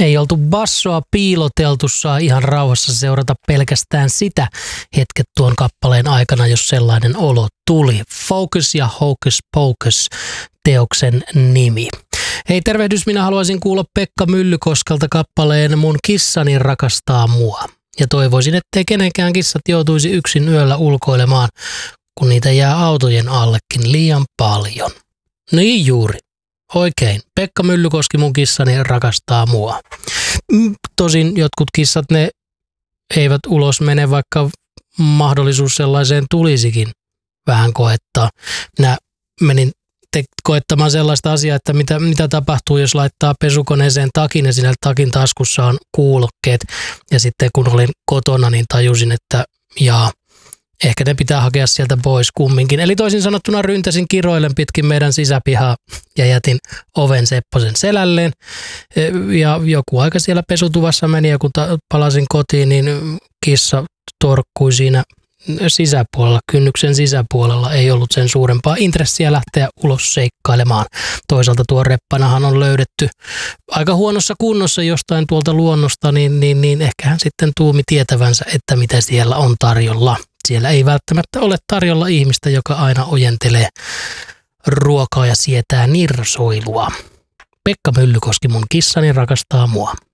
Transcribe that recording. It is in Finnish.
Ei oltu bassoa piiloteltu, saa ihan rauhassa seurata pelkästään sitä hetket tuon kappaleen aikana, jos sellainen olo tuli. Focus ja Hocus Pocus teoksen nimi. Hei, tervehdys, minä haluaisin kuulla Pekka Myllykoskelta kappaleen Mun kissani rakastaa mua. Ja toivoisin, ettei kenenkään kissat joutuisi yksin yöllä ulkoilemaan, kun niitä jää autojen allekin liian paljon. Niin juuri. Oikein. Pekka Myllykoski, mun kissani rakastaa mua. Tosin jotkut kissat, ne eivät ulos mene, vaikka mahdollisuus sellaiseen tulisikin vähän koettaa. Minä menin koettamaan sellaista asiaa, että mitä tapahtuu, jos laittaa pesukoneeseen takin ja siinä takin taskussa on kuulokkeet. Ja sitten kun olin kotona, niin tajusin, että ehkä ne pitää hakea sieltä pois kumminkin. Eli toisin sanottuna ryntäsin kiroilen pitkin meidän sisäpihaa ja jätin oven Sepposen selälleen. Ja joku aika siellä pesutuvassa meni ja kun palasin kotiin, niin kissa torkkui siinä sisäpuolella, kynnyksen sisäpuolella. Ei ollut sen suurempaa intressiä lähteä ulos seikkailemaan. Toisaalta tuo reppanahan on löydetty aika huonossa kunnossa jostain tuolta luonnosta, niin ehkä hän sitten tuumi tietävänsä, että mitä siellä on tarjolla. Siellä ei välttämättä ole tarjolla ihmistä, joka aina ojentelee ruokaa ja sietää nirsoilua. Pekka Myllykoski, mun kissani rakastaa mua.